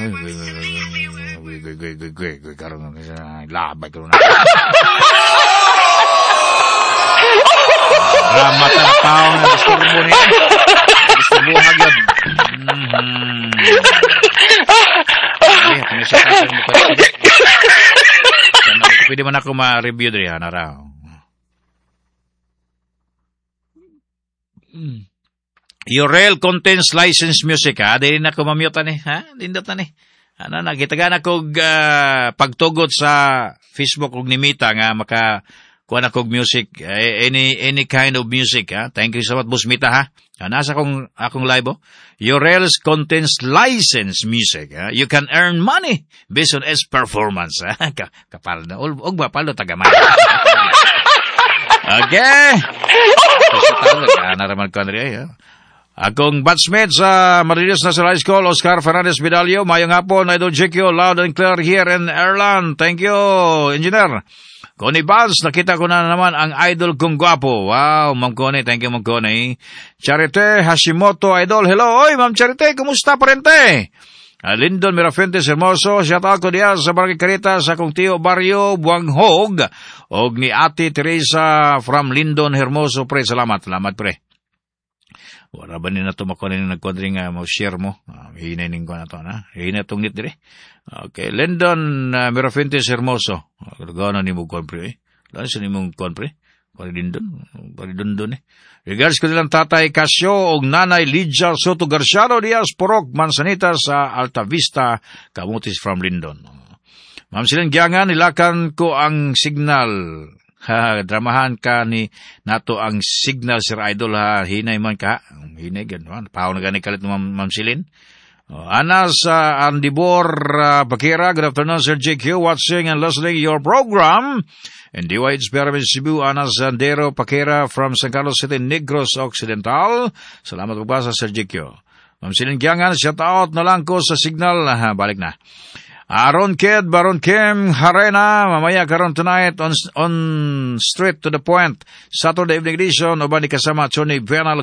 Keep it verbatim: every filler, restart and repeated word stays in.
Karon labay ko na. Ramat ang tao na disturbo niya. Disturbo hagyod. Mhm. Ay, pinasakasan mo pa. Pwede man ako ma-review diri ana raw. Your rail contains licensed music, ha? Dili na ko mamute ni, ha? Lindot na ni. Ano na, gitagan ako uh, pagtugot sa Facebook ug nimita nga maka kuha na kog music, uh, any any kind of music, ha? Thank you so much, Boss Mita, ha? Uh, nasa akong, akong live, oh. Your rails contains licensed music, ha? You can earn money based on its performance, ha? Kapal na. Og ba, palo tagamay. Okay. Sa tao, naraman ko na rin, ha? Akong batchmate sa Marinas National High School, Oscar Fernandez Vidalio. Mayong hapon, Idol Jekio, loud and clear here in Ireland. Thank you, Engineer. Connie Baz, nakita ko na naman ang idol kong gwapo. Wow, Ma'am Connie, thank you, Ma'am Connie. Charite Hashimoto, Idol. Hello, oy, Ma'am Charite, kumusta parente? Uh, Lindon Mirafentes Hermoso, shout out ko diya sa Barangay Carita sa kong tiyo Barrio Buanghog. Og ni Ate Teresa from Lindon Hermoso, pre. Salamat, salamat, pre. Wala ba nina ito makuha nina nagkondring uh, share mo? Uh, hinay ning ko na ito, na? Hinay itong nit dire. Okay, Lindon uh, Mirafentes Hermoso. Gano'n ni mo konpre, eh? Lalo sa ni mong konpre? Pari Lindon? Pari Lindon, eh? Regards ko nilang tatay Casio o nanay Lydia Soto Garciano Diaz Porok Manzanita sa Alta Vista, Camotes from Lindon. Ma'am silang giyangan, nilakan ko ang signal. Ha, dramahan ka ni nato ang signal, Sir Idol, ha. Hinay man ka. Hinay, gano'n. Pahaw na gani kalit, Ma'am, Ma'am Silin. Uh, Anas uh, Andibor uh, Bakira, good afternoon, Sir J Q, watching and listening your program. And D Y Experiment Cebu, Anas Andero Bakira from San Carlos City, Negros Occidental. Salamat po ba sa Sir J Q. Ma'am Silin Giangan, shout out na lang ko sa signal. Ha, balik na. Aaron Ked, Baron Kim, Harena, mamaya karon tonight on on straight to the point. Saturday evening edition, o ba ni kasama Tony Venal